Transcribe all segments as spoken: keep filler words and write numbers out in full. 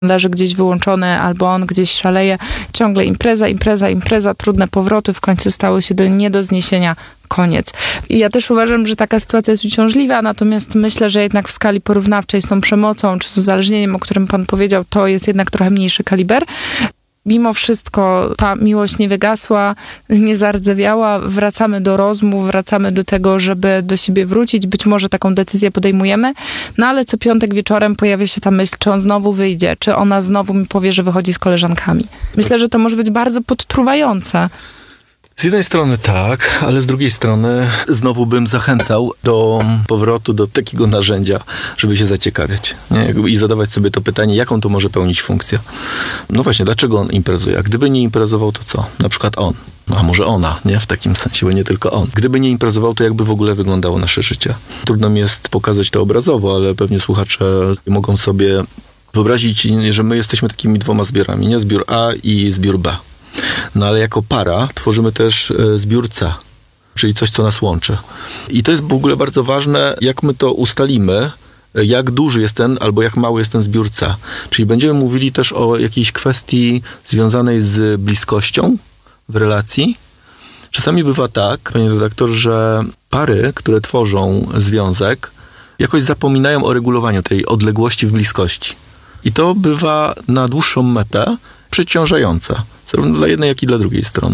leży gdzieś wyłączony, albo on gdzieś szaleje. Ciągle impreza, impreza, impreza, trudne powroty, w końcu stały się do, nie do zniesienia. Koniec. I ja też uważam, że taka sytuacja jest uciążliwa, natomiast myślę, że jednak w skali porównawczej z tą przemocą, czy z uzależnieniem, o którym pan powiedział, to jest jednak trochę mniejszy kaliber. Mimo wszystko ta miłość nie wygasła, nie zardzewiała, wracamy do rozmów, wracamy do tego, żeby do siebie wrócić, być może taką decyzję podejmujemy, no ale co piątek wieczorem pojawia się ta myśl, czy on znowu wyjdzie, czy ona znowu mi powie, że wychodzi z koleżankami. Myślę, że to może być bardzo podtruwające. Z jednej strony tak, ale z drugiej strony znowu bym zachęcał do powrotu do takiego narzędzia, żeby się zaciekawiać, nie? I zadawać sobie to pytanie, jaką to może pełnić funkcję. No właśnie, dlaczego on imprezuje? A gdyby nie imprezował, to co? Na przykład on. No, a może ona, nie? W takim sensie, bo nie tylko on. Gdyby nie imprezował, to jakby w ogóle wyglądało nasze życie? Trudno mi jest pokazać to obrazowo, ale pewnie słuchacze mogą sobie wyobrazić, że my jesteśmy takimi dwoma zbiorami, nie? Zbiór A i zbiór B. No ale jako para tworzymy też zbiór C, czyli coś, co nas łączy. I to jest w ogóle bardzo ważne, jak my to ustalimy, jak duży jest ten, albo jak mały jest ten zbiór C. Czyli będziemy mówili też o jakiejś kwestii związanej z bliskością w relacji. Czasami bywa tak, panie redaktor, że pary, które tworzą związek, jakoś zapominają o regulowaniu tej odległości w bliskości. I to bywa na dłuższą metę przeciążające. Zarówno dla jednej, jak i dla drugiej strony.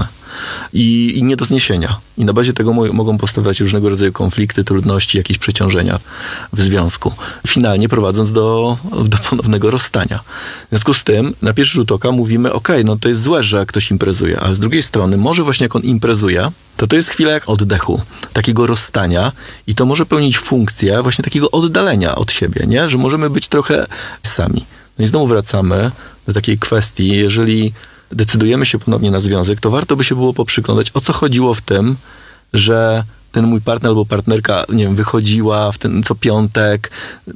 I, i nie do zniesienia. I na bazie tego mo- mogą powstawać różnego rodzaju konflikty, trudności, jakieś przeciążenia w związku. Finalnie prowadząc do, do ponownego rozstania. W związku z tym, na pierwszy rzut oka mówimy, okej, okay, no to jest złe, że ktoś imprezuje, ale z drugiej strony, może właśnie jak on imprezuje, to to jest chwila jak oddechu, takiego rozstania i to może pełnić funkcję właśnie takiego oddalenia od siebie, nie? Że możemy być trochę sami. No i znowu wracamy do takiej kwestii, jeżeli decydujemy się ponownie na związek, to warto by się było poprzyglądać, o co chodziło w tym, że ten mój partner albo partnerka, nie wiem, wychodziła w ten co piątek,